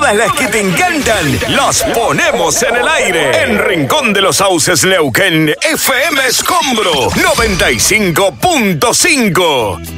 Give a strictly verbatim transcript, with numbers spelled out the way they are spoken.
todas las que te encantan, las ponemos en el aire. En Rincón de los Sauces, Neuquén, F M Escombro noventa y cinco punto cinco.